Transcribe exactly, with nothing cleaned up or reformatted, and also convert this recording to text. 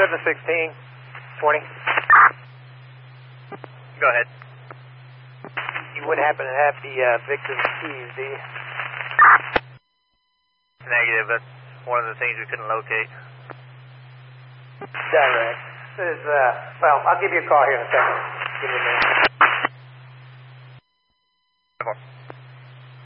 seven sixteen, twenty. Go ahead. You wouldn't happen to have the uh, victim's keys, do you? Negative. That's one of the things we couldn't locate. Direct. This is, uh, well, I'll give you a call here in a second. Give me a minute.